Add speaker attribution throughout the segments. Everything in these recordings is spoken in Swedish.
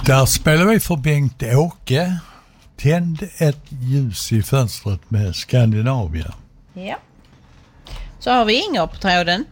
Speaker 1: Där spelar vi för Bengt-Åke. Tänd ett ljus i fönstret med Skandinavia.
Speaker 2: Ja. Så har vi Inger på tråden.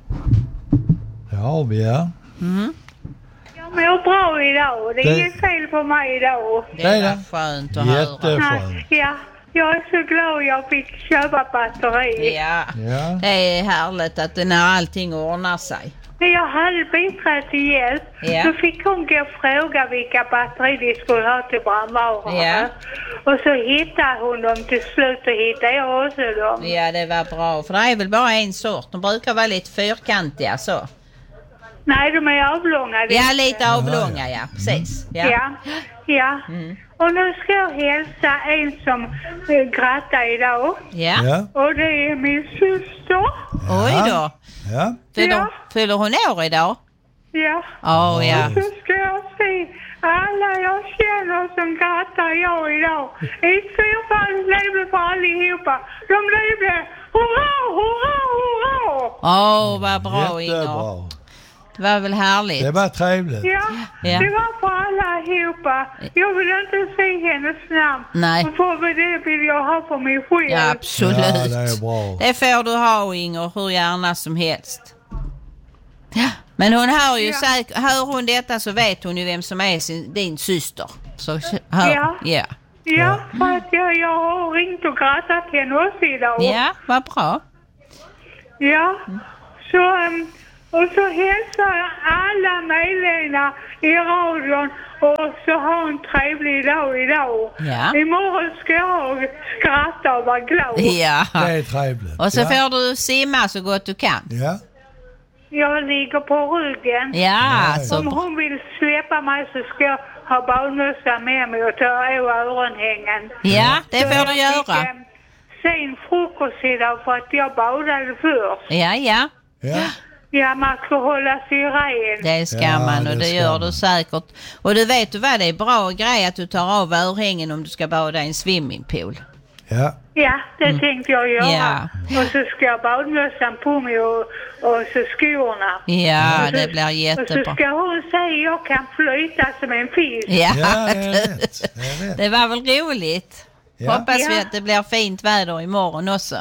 Speaker 1: Det har vi, ja.
Speaker 2: Mm.
Speaker 3: Jag mår bra idag. Det är inget fel på mig idag.
Speaker 2: Det är skönt att höra.
Speaker 1: Jätteskönt.
Speaker 3: Ja, jag är så glad jag fick köpa batteri.
Speaker 2: Ja, det är härligt att när allting ordnar sig.
Speaker 3: När jag hade biträtt till hjälp så fick hon gå och fråga vilka batteri de skulle ha till brandvarorna.
Speaker 2: Ja.
Speaker 3: Och så hittade hon dem till slut och hittade jag också dem.
Speaker 2: Ja, det var bra. För det är väl bara en sort. De brukar vara lite fyrkantiga så.
Speaker 3: Nej, de är avlånga.
Speaker 2: Ja, lite avlånga, ja. Precis.
Speaker 3: Ja.
Speaker 2: Mm.
Speaker 3: Och nu ska jag hälsa en som grattar idag.
Speaker 2: Ja.
Speaker 3: Och det är min syster.
Speaker 2: Oj då.
Speaker 1: Ja.
Speaker 2: Fyller hon år idag?
Speaker 3: Ja.
Speaker 2: Ja.
Speaker 3: Och så ska jag se alla jag känner som grattar jag idag. I fyrfall lever för allihopa. De lever. Hurra, hurra, hurra!
Speaker 2: Vad bra, Inger.
Speaker 1: Jättebra.
Speaker 2: Det var väl härligt.
Speaker 1: Det var trevligt.
Speaker 3: Ja, det var för allihopa. Jag vill inte se hennes namn.
Speaker 2: Nej.
Speaker 3: För det vill jag ha för mig själv.
Speaker 2: Ja, absolut.
Speaker 1: Ja, det är bra.
Speaker 2: Det får du ha, Inger, hur gärna som helst. Ja. Men hon hör ju hör hon detta så vet hon ju vem som är din syster. Så hör.
Speaker 3: Ja, för att jag har ringt och grattat henne också idag.
Speaker 2: Ja, vad bra.
Speaker 3: Ja, så... Och så hälsar jag alla medlemmarna i radion och så ha en trevlig dag idag.
Speaker 2: Ja.
Speaker 3: Imorgon ska jag skratta och vara glad.
Speaker 2: Ja.
Speaker 1: Det är trevligt.
Speaker 2: Och så får du simma så gott du kan.
Speaker 1: Ja.
Speaker 3: Jag ligger på ryggen.
Speaker 2: Ja, så
Speaker 3: om hon vill släppa mig så ska jag ha badmössa med mig och ta av öronhängen.
Speaker 2: Ja, det får du göra.
Speaker 3: Jag fick sen frukost idag för att jag badade först.
Speaker 2: Ja.
Speaker 3: Ja, man ska hålla sig ren.
Speaker 2: Det ska man och det gör du säkert. Och du vet vad, det är bra grej att du tar av örhängen om du ska bada i en swimmingpool.
Speaker 3: Ja, det tänkte jag göra.
Speaker 2: Ja.
Speaker 3: Och så ska jag badmössan på mig och så skorna.
Speaker 2: Ja,
Speaker 3: och så,
Speaker 2: det blir jättebra.
Speaker 3: Och så ska hon säga jag kan flyta som en fisk.
Speaker 2: Ja,
Speaker 1: jag vet.
Speaker 2: Det var väl roligt. Hoppas vi att det blir fint väder imorgon också.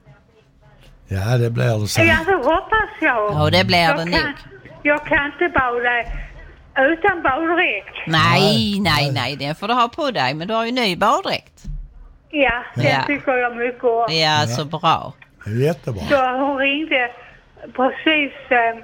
Speaker 1: Ja, det blir det så.
Speaker 3: Ja, det hoppas jag.
Speaker 2: Ja, det blir det nog.
Speaker 3: Jag kan inte bada utan baddräkt.
Speaker 2: Nej, det får du ha på dig. Men du har ju ny baddräkt.
Speaker 3: Ja, det tycker jag mycket om.
Speaker 2: Ja, så bra.
Speaker 1: Det är jättebra.
Speaker 3: Så hon ringde precis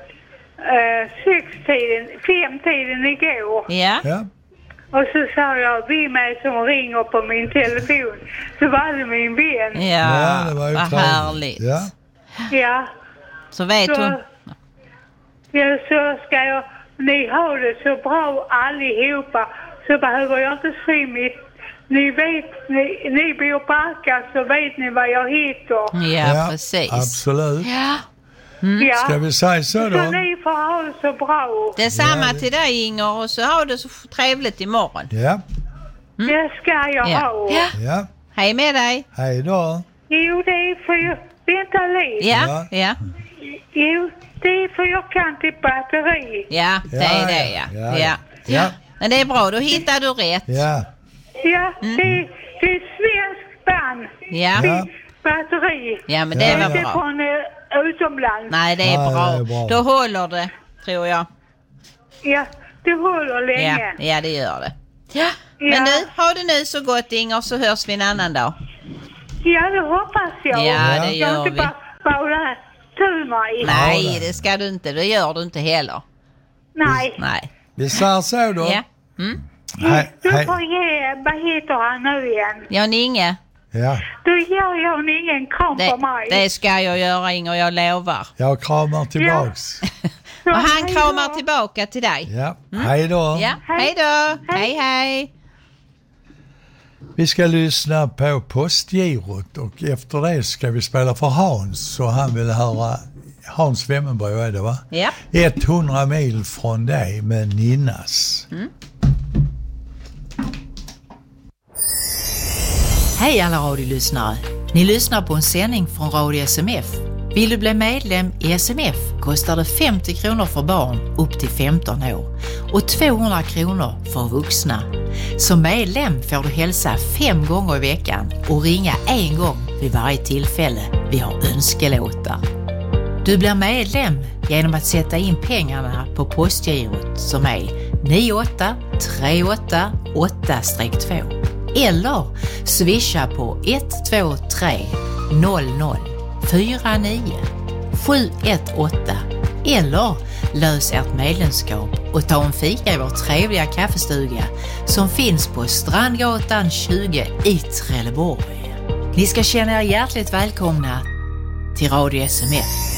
Speaker 3: 5-tiden igår.
Speaker 2: Ja.
Speaker 3: Och så sa jag, vem är som ringer på min telefon? Så var det min vän.
Speaker 2: Ja,
Speaker 1: det var ju
Speaker 2: vad härligt.
Speaker 3: Ja.
Speaker 2: Så vet hon.
Speaker 3: Ja, så ska jag, ni har det så bra allihopa, så behöver jag inte se mitt. Ni vet, ni bor på Arka så vet ni vad jag heter.
Speaker 2: Ja, precis.
Speaker 1: Absolut.
Speaker 2: Ja.
Speaker 1: Ska vi säga så då?
Speaker 3: Så ni får ha det så bra.
Speaker 2: Detsamma till dig, Inger, och så har du så trevligt imorgon.
Speaker 1: Ja.
Speaker 3: Det ska jag ha.
Speaker 1: Ja.
Speaker 2: Hej med dig.
Speaker 1: Hej då.
Speaker 3: Jo, det är för... Vänta lite.
Speaker 2: Ja.
Speaker 3: Jo, det är för jag kan till batteri.
Speaker 2: Ja, det är det, ja. Men det är bra, då hittar du rätt.
Speaker 1: Ja.
Speaker 3: Ja, det är svensk band.
Speaker 2: Ja.
Speaker 3: Batteri.
Speaker 2: Ja, men det var
Speaker 3: inte
Speaker 2: bra.
Speaker 3: från utomlands.
Speaker 2: Nej, det är bra. Då håller det, tror jag.
Speaker 3: Ja, det håller länge.
Speaker 2: Ja, det gör det. Ja. Men nu, ha det nu så gott, Inger, så hörs vi en annan dag.
Speaker 3: Ja, det hoppas jag.
Speaker 2: Ja, det gör
Speaker 3: jag
Speaker 2: vi.
Speaker 3: inte bara tur mig.
Speaker 2: Nej, det ska du inte. Det gör du inte heller. Nej.
Speaker 1: Vi säger så då.
Speaker 2: Ja.
Speaker 3: Du får ge, vad heter han nu igen?
Speaker 2: Jan-Inge.
Speaker 1: Ja.
Speaker 3: Du ger Jan-Inge en kram på mig.
Speaker 2: Det ska jag göra, Inger, jag lovar.
Speaker 1: Jag kramar tillbaks.
Speaker 2: Och han kramar tillbaka till dig.
Speaker 1: Ja, hej då.
Speaker 2: Ja, hej då. Hej.
Speaker 1: Vi ska lyssna på Postgirot och efter det ska vi spela för Hans. Så han vill höra Hans Wemmenberg, är det va?
Speaker 2: Ja.
Speaker 1: 100 mil från dig med Ninnas.
Speaker 4: Hej alla radiolyssnare. Ni lyssnar på en sändning från Radio SMF. Vill du bli medlem i SMF kostar det 50 kronor för barn upp till 15 år. och 200 kronor för vuxna. Som medlem får du hälsa 5 gånger i veckan och ringa 1 gång vid varje tillfälle vi har önskelåtar. Du blir medlem genom att sätta in pengarna på postgirot som är 98388-2 eller swisha på 123 00 49 718 eller lös ert medlemskap och ta en fika i vår trevliga kaffestuga som finns på Strandgatan 20 i Trelleborg. Ni ska känna er hjärtligt välkomna till Radio SMF.